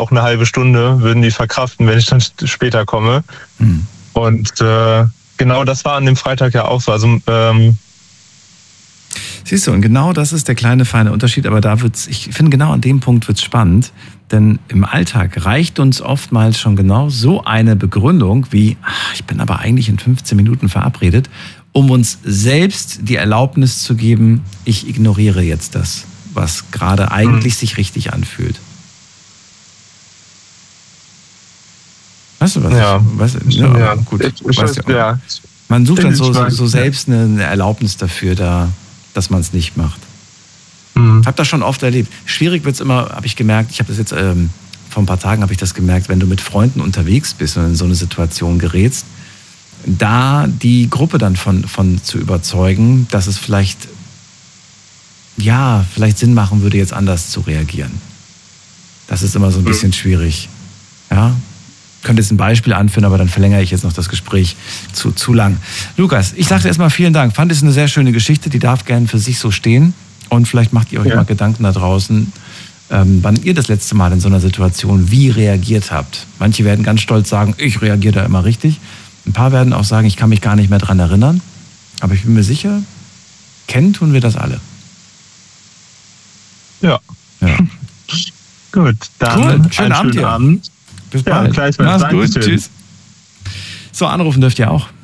auch eine halbe Stunde würden die verkraften, wenn ich dann später komme. Und genau das war an dem Freitag ja auch so. Also siehst du, und genau das ist der kleine feine Unterschied, aber ich finde, genau an dem Punkt wird's spannend, denn im Alltag reicht uns oftmals schon genau so eine Begründung wie, ich bin aber eigentlich in 15 Minuten verabredet, um uns selbst die Erlaubnis zu geben, ich ignoriere jetzt das, was gerade eigentlich sich richtig anfühlt. Weißt du was? Ja, gut. Man sucht dann so selbst eine Erlaubnis dafür, dass man es nicht macht. Ich habe das schon oft erlebt. Schwierig wird es immer, habe ich gemerkt, ich habe das jetzt, vor ein paar Tagen habe ich das gemerkt, wenn du mit Freunden unterwegs bist und in so eine Situation gerätst, da die Gruppe dann von zu überzeugen, dass es vielleicht Sinn machen würde, jetzt anders zu reagieren. Das ist immer so ein bisschen schwierig. Ja? Ich könnte jetzt ein Beispiel anführen, aber dann verlängere ich jetzt noch das Gespräch zu lang. Lukas, ich sage erstmal vielen Dank. Fand es eine sehr schöne Geschichte, die darf gerne für sich so stehen. Und vielleicht macht ihr euch mal Gedanken da draußen, wann ihr das letzte Mal in so einer Situation wie reagiert habt. Manche werden ganz stolz sagen, ich reagiere da immer richtig. Ein paar werden auch sagen, ich kann mich gar nicht mehr dran erinnern. Aber ich bin mir sicher, kennen tun wir das alle. Ja. Gut, dann schönen Abend. Bis bald. Mach's gut. Tschüss. So, anrufen dürft ihr auch.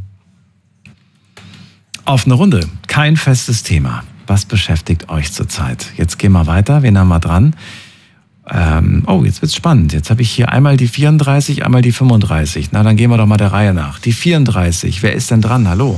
Auf eine Runde. Kein festes Thema. Was beschäftigt euch zurzeit? Jetzt gehen wir weiter. Wen haben wir dran? Jetzt wird's spannend. Jetzt habe ich hier einmal die 34, einmal die 35. Na, dann gehen wir doch mal der Reihe nach. Die 34. Wer ist denn dran? Hallo?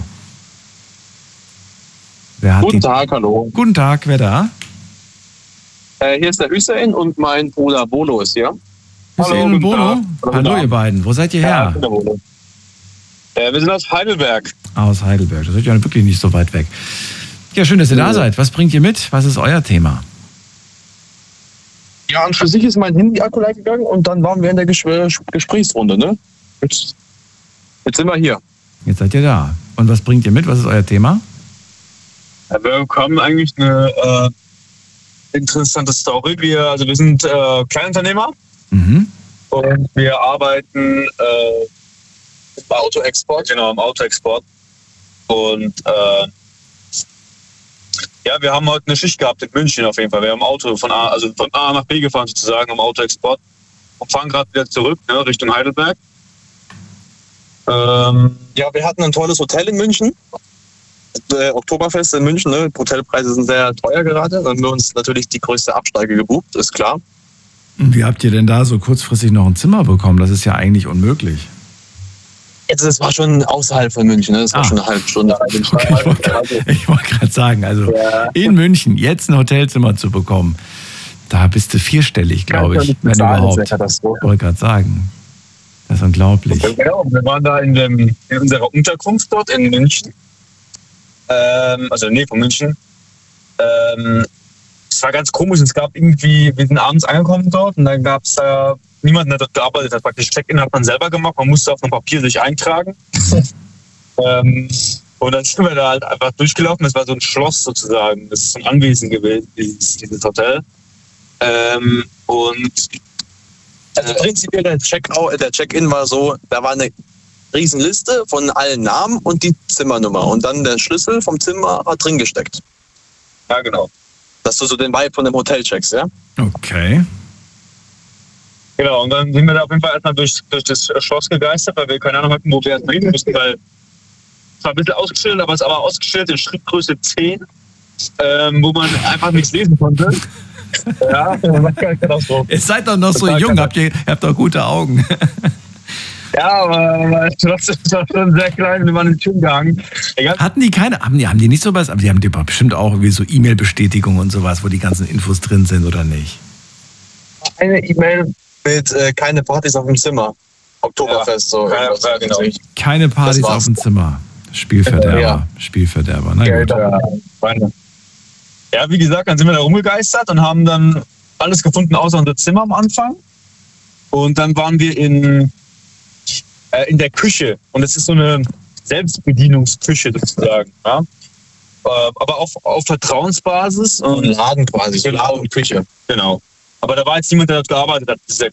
Guten Tag, hallo. Guten Tag, wer da? Hier ist der Hüseyin und mein Bruder Bono ist hier. Hüseyin und Bono? Hallo ihr beiden. Wo seid ihr her? Wir sind aus Heidelberg. Aus Heidelberg. Das ist ja wirklich nicht so weit weg. Ja, schön, dass ihr da seid. Was bringt ihr mit? Was ist euer Thema? Ja, und für sich ist mein Handy-Akku leer gegangen und dann waren wir in der Gesprächsrunde, ne? Jetzt sind wir hier. Jetzt seid ihr da. Und was bringt ihr mit? Was ist euer Thema? Ja, wir bekommen eigentlich eine interessante Story. Wir sind Kleinunternehmer und wir arbeiten im Autoexport. Genau, im Autoexport. Und wir haben heute eine Schicht gehabt in München auf jeden Fall. Wir haben ein Auto von A nach B gefahren sozusagen im Autoexport und fahren gerade wieder zurück, ne, Richtung Heidelberg. Wir hatten ein tolles Hotel in München. Oktoberfest in München, ne? Hotelpreise sind sehr teuer gerade. Dann haben wir uns natürlich die größte Absteige gebucht, ist klar. Und wie habt ihr denn da so kurzfristig noch ein Zimmer bekommen? Das ist ja eigentlich unmöglich. Das war schon außerhalb von München, ne? Das war schon eine halbe Stunde. Okay, ich wollte gerade sagen, also in München jetzt ein Hotelzimmer zu bekommen, da bist du vierstellig, glaube ich, wenn überhaupt. Ich wollte gerade sagen, das ist unglaublich. Genau, wir waren da in unserer Unterkunft dort in München. Also in der Nähe von München. Es war ganz komisch, wir sind abends angekommen dort und dann gab es niemanden, der dort gearbeitet hat. Praktisch Check-in hat man selber gemacht, man musste auf einem Papier sich eintragen. Und dann sind wir da halt einfach durchgelaufen, das war so ein Schloss sozusagen, das ist so ein Anwesen gewesen, dieses Hotel. Also prinzipiell der Check-in war so, da war eine Riesenliste von allen Namen und die Zimmernummer. Und dann der Schlüssel vom Zimmer hat drin gesteckt. Ja, genau. Dass du so den Vibe von dem Hotel checkst, ja? Okay. Genau, und dann sind wir da auf jeden Fall erstmal durch das Schloss gegeistert, weil wir keine Ahnung hatten, wo wir erst reden mussten, weil es war ein bisschen ausgestellt, aber es war ausgestellt in Schrittgröße 10, wo man einfach nichts lesen konnte. Ja, so. Ihr seid doch noch so jung, ihr habt doch gute Augen. Ja, aber trotzdem war schon sehr klein, wir waren in den Türen gehangen. Hatten die keine, haben die nicht sowas, aber die haben bestimmt auch irgendwie so E-Mail-Bestätigung und sowas, wo die ganzen Infos drin sind, oder nicht? Eine E-Mail mit keine Partys auf dem Zimmer. Oktoberfest, so. Ja, genau. Keine Partys auf dem Zimmer. Spielverderber. Ja. Spielverderber. Na gut. Ja, wie gesagt, dann sind wir da rumgegeistert und haben dann alles gefunden, außer unser Zimmer am Anfang. Und dann waren wir in der Küche. Und es ist so eine Selbstbedienungsküche sozusagen. Ja? Aber auf Vertrauensbasis. Und Laden quasi, so Laden und Küche. Genau. Aber da war jetzt niemand, der dort gearbeitet hat,